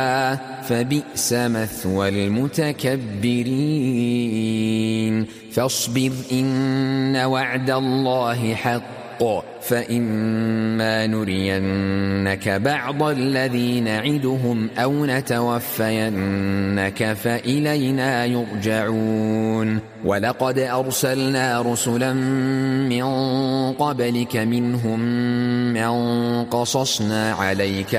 فبئس مثوى المتكبرين فاصبر إن وعد الله حق فإما نرينك بعض الذي نعدهم أو نتوفينك فإلينا يرجعون ولقد أرسلنا رسلا من قبلك منهم من قصصنا عليك